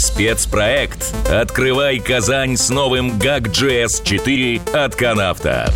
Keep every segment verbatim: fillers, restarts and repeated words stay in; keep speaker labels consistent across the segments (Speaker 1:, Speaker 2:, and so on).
Speaker 1: Спецпроект «Открывай Казань» с новым гак джи эс четыре от Канавто.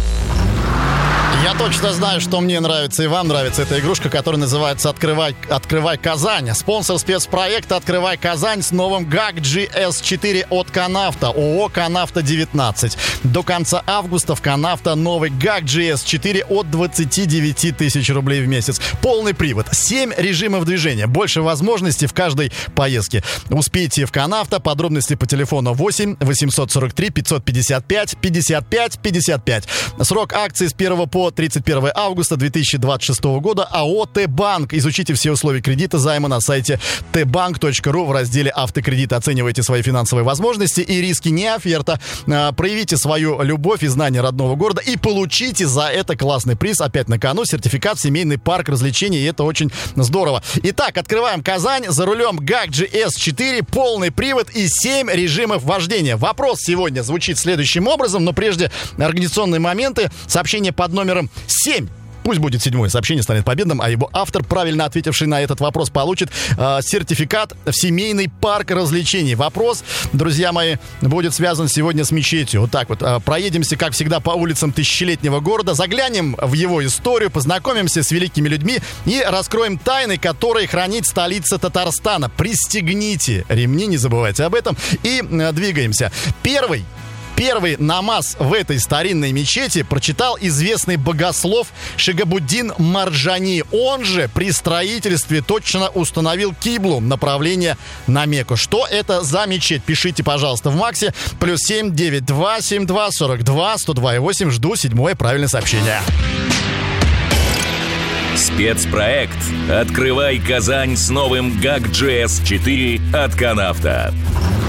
Speaker 2: Я точно знаю, что мне нравится и вам нравится эта игрушка, которая называется «Открывай, Открывай Казань». Спонсор спецпроекта «Открывай Казань» с новым гак джи эс четыре от Канавто. ООО «Канавто девятнадцать». До конца августа в Канавто новый гак джи эс четыре от двадцать девять тысяч рублей в месяц. Полный привод. семь режимов движения. Больше возможностей в каждой поездке. Успейте в Канавто. Подробности по телефону восемь восемьсот сорок три пятьсот пятьдесят пять пятьдесят пять пятьдесят пять. Срок акции с первого по тридцать первого августа две тысячи двадцать шестого года. АО «Т-банк». Изучите все условия кредита займа на сайте тэ банк точка ру в разделе «Автокредит». Оценивайте свои финансовые возможности и риски, не оферта. Проявите свою любовь и знание родного города и получите за это классный приз. Опять на кону сертификат в семейный парк развлечений, и это очень здорово. Итак, открываем Казань. За рулем гак джи эс четыре, полный привод и семь режимов вождения. Вопрос сегодня звучит следующим образом, но прежде организационные моменты. Сообщение под номером семь. Пусть будет седьмое сообщение, станет победным, а его автор, правильно ответивший на этот вопрос, получит э, сертификат в семейный парк развлечений. Вопрос, друзья мои, будет связан сегодня с мечетью. Вот так вот. Э, проедемся, как всегда, по улицам тысячелетнего города, заглянем в его историю, познакомимся с великими людьми и раскроем тайны, которые хранит столица Татарстана. Пристегните ремни, не забывайте об этом, и э, двигаемся. Первый. Первый намаз в этой старинной мечети прочитал известный богослов Шигабуддин Марджани. Он же при строительстве точно установил киблу, направление на Мекку. Что это за мечеть? Пишите, пожалуйста, в Максе. Плюс семь девять два семь два сорок два сто два и восемь. Жду седьмое правильное сообщение.
Speaker 1: Спецпроект «Открывай Казань» с новым гак джи эс четыре от Канавто.